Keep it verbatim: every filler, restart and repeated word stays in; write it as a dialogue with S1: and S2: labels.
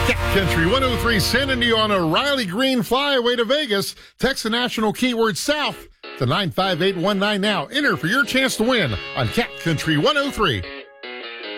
S1: Cat Country one oh three sending you on a Riley Green flyaway to Vegas. Text the national keyword South to nine five eight one nine now. Enter for your chance to win on Cat Country one oh three.